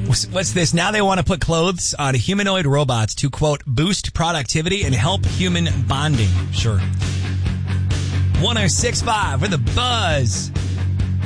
What's this? Now they want to put clothes on humanoid robots to, quote, boost productivity and help human bonding. Sure. 106.5 for the Buzz.